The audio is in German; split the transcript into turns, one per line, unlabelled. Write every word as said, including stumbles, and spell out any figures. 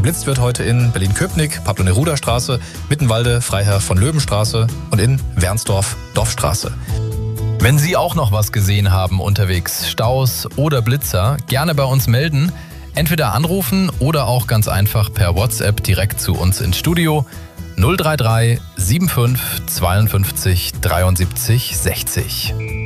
Geblitzt wird heute in Berlin-Köpenick, Pablo-Neruda-Straße, Mittenwalde, Freiherr von Löwen-Straße und in Wernsdorf, Dorfstraße.
Wenn Sie auch noch was gesehen haben unterwegs, Staus oder Blitzer, gerne bei uns melden. Entweder anrufen oder auch ganz einfach per WhatsApp direkt zu uns ins Studio. null drei drei fünfundsiebzig zweiundfünfzig dreiundsiebzig sechzig.